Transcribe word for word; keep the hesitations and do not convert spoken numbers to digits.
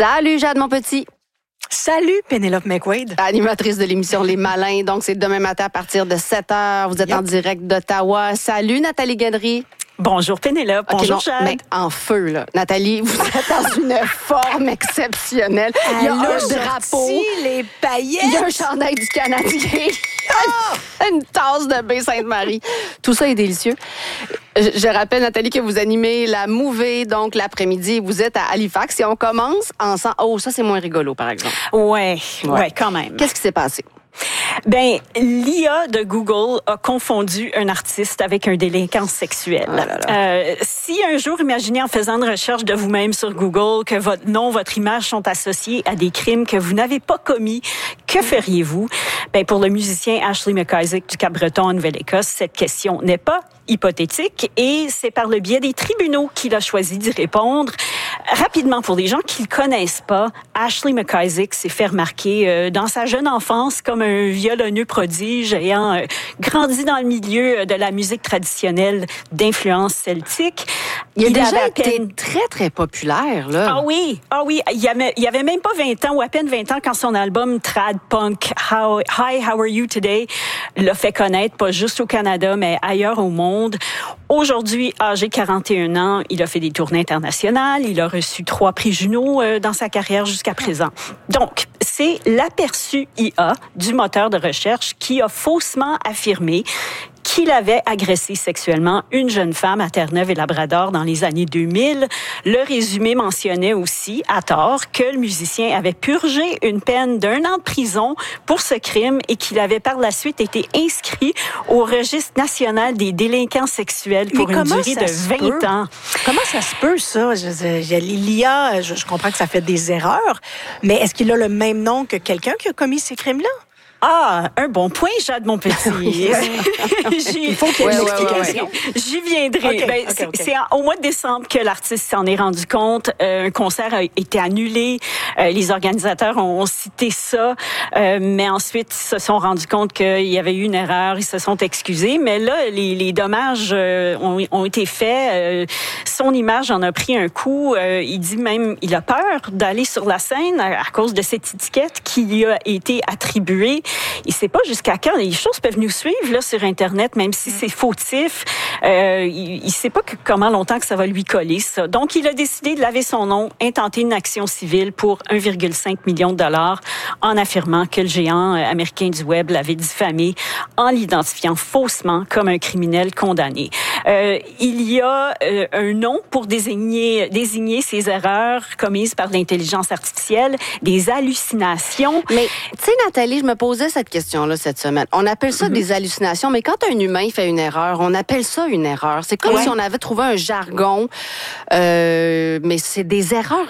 Salut Jade, mon petit. Salut, Pénélope McQuaid. Animatrice de l'émission Les Malins. Donc, c'est demain matin à partir de sept heures. Vous êtes yep. en direct d'Ottawa. Salut, Nathalie Guedry. Bonjour, Pénélope. Okay, Bonjour, non, Jade. Mais en feu, là. Nathalie, vous êtes dans une forme exceptionnelle. Il y a Elle un a drapeau. les paillettes. Il y a un chandail du Canadien. Oh! Une tasse de baie Sainte-Marie. Tout ça est délicieux. Je, je rappelle, Nathalie, que vous animez la Mouvée, donc l'après-midi. Vous êtes à Halifax et on commence ensemble. Oh, ça, c'est moins rigolo, par exemple. Ouais, ouais, ouais quand même. Qu'est-ce qui s'est passé? Ben, l'I A de Google a confondu un artiste avec un délinquant sexuel. Oh là là. Euh, si un jour, imaginez en faisant une recherche de vous-même sur Google que votre nom, votre image sont associés à des crimes que vous n'avez pas commis, que feriez-vous? Ben, pour le musicien Ashley McIsaac du Cap-Breton en Nouvelle-Écosse, cette question n'est pas hypothétique et c'est par le biais des tribunaux qu'il a choisi d'y répondre. Rapidement, pour les gens qui le connaissent pas, Ashley McIsaac s'est fait remarquer euh, dans sa jeune enfance comme un violonneux prodige ayant euh, grandi dans le milieu de la musique traditionnelle d'influence celtique. Il a il déjà été peine... très, très populaire, là. Ah oui, ah oui. Il y avait, il y avait même pas vingt ans ou à peine vingt ans quand son album Trad Punk How, Hi, How Are You Today l'a fait connaître, pas juste au Canada, mais ailleurs au monde. Aujourd'hui, âgé de quarante et un ans, il a fait des tournées internationales. Il a reçu trois prix Juno euh, dans sa carrière jusqu'à présent. Donc, c'est l'aperçu I A du moteur de recherche qui a faussement affirmé qu'il avait agressé sexuellement une jeune femme à Terre-Neuve et Labrador dans les années deux mille. Le résumé mentionnait aussi, à tort, que le musicien avait purgé une peine d'un an de prison pour ce crime et qu'il avait par la suite été inscrit au registre national des délinquants sexuels pour mais une durée de vingt peut? ans. Comment ça se peut, ça? L'I A, je, je comprends que ça fait des erreurs, mais est-ce qu'il a le même nom que quelqu'un qui a commis ces crimes-là? Ah, un bon point, Jade, mon petit. Il faut qu'il y ait une explication. J'y viendrai. Okay, ben, okay, c'est, okay. c'est au mois de décembre que l'artiste s'en est rendu compte. Euh, un concert a été annulé. Euh, les organisateurs ont, ont cité ça. Euh, mais ensuite, ils se sont rendus compte qu'il y avait eu une erreur. Ils se sont excusés. Mais là, les, les dommages euh, ont, ont été faits. Euh, son image en a pris un coup. Euh, il dit même, il a peur d'aller sur la scène à, à cause de cette étiquette qui lui a été attribuée. Il ne sait pas jusqu'à quand. Les choses peuvent nous suivre là, sur Internet, même si c'est fautif. Euh, il ne sait pas que, comment longtemps que ça va lui coller, ça. Donc, il a décidé de laver son nom, intenter une action civile pour un virgule cinq million de dollars en affirmant que le géant américain du web l'avait diffamé en l'identifiant faussement comme un criminel condamné. Euh, il y a euh, un nom pour désigner, désigner ces erreurs commises par l'intelligence artificielle, des hallucinations. Mais, tu sais, Nathalie, je me posais cette question-là cette semaine. On appelle ça mm-hmm. des hallucinations, mais quand un humain fait une erreur, on appelle ça une erreur. C'est comme ouais. si on avait trouvé un jargon, euh, mais c'est des erreurs